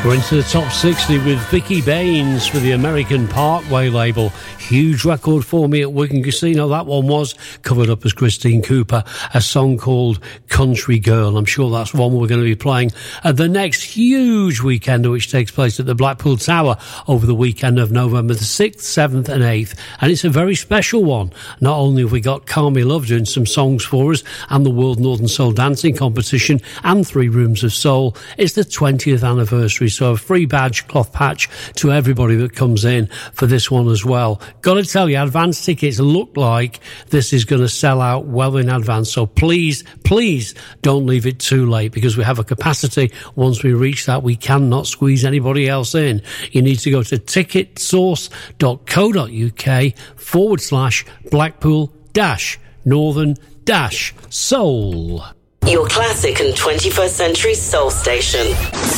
We're into the top 60 with Vicky Baines for the American Parkway label. Huge record for me at Wigan Casino. That one was covered up as Christine Cooper, a song called Country Girl. I'm sure that's one we're going to be playing at the next huge weekend, which takes place at the Blackpool Tower over the weekend of November the 6th, 7th and 8th. And it's a very special one. Not only have we got Carmi Love doing some songs for us and the World Northern Soul Dancing Competition and 3 Rooms of Soul, it's the 20th anniversary. So a free badge, cloth patch to everybody that comes in for this one as well. Got to tell you, advance tickets look like this is going to sell out well in advance. So please, please don't leave it too late, because we have a capacity. Once we reach that, we cannot squeeze anybody else in. You need to go to ticketsource.co.uk/Blackpool-Northern-Soul. Your classic and 21st century soul station.